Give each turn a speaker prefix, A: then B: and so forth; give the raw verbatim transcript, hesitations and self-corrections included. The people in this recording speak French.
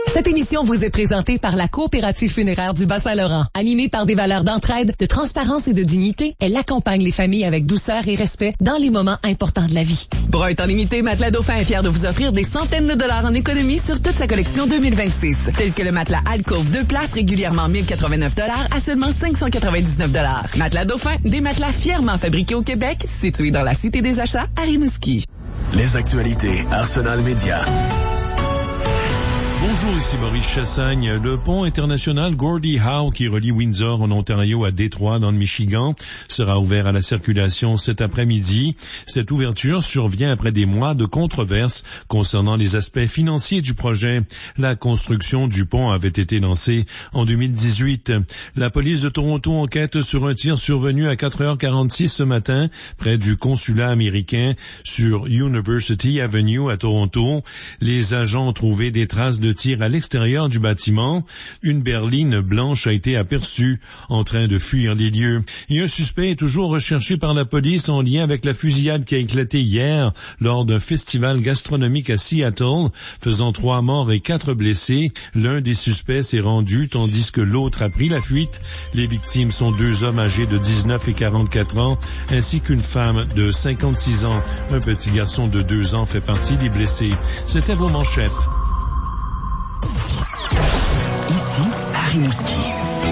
A: Cette émission vous est présentée par la Coopérative funéraire du Bas-Saint-Laurent. Animée par des valeurs d'entraide, de transparence et de dignité, elle accompagne les familles avec douceur et respect dans les moments importants de la vie. Pour un temps limité, Matelas Dauphin est fier de vous offrir des centaines de dollars en économie sur toute sa collection deux mille vingt-six. Tel que le matelas Alcove deux places régulièrement mille quatre-vingt-neuf dollars à seulement cinq cent quatre-vingt-dix-neuf dollars. Matelas Dauphin, des matelas fièrement fabriqués au Québec, situés dans la Cité des Achats à Rimouski.
B: Les actualités Arsenal Média.
C: Bonjour, ici Maurice Chassagne. Le pont international Gordie Howe qui relie Windsor en Ontario à Détroit dans le Michigan sera ouvert à la circulation cet après-midi. Cette ouverture survient après des mois de controverses concernant les aspects financiers du projet. La construction du pont avait été lancée en deux mille dix-huit. La police de Toronto enquête sur un tir survenu à quatre heures quarante-six ce matin près du consulat américain sur University Avenue à Toronto. Les agents ont trouvé des traces de tir à l'extérieur du bâtiment. Une berline blanche a été aperçue en train de fuir les lieux. Et un suspect est toujours recherché par la police en lien avec la fusillade qui a éclaté hier lors d'un festival gastronomique à Seattle, faisant trois morts et quatre blessés. L'un des suspects s'est rendu tandis que l'autre a pris la fuite. Les victimes sont deux hommes âgés de dix-neuf et quarante-quatre ans, ainsi qu'une femme de cinquante-six ans. Un petit garçon de deux ans fait partie des blessés. C'était vos manchettes.
B: Ici, à Rimouski.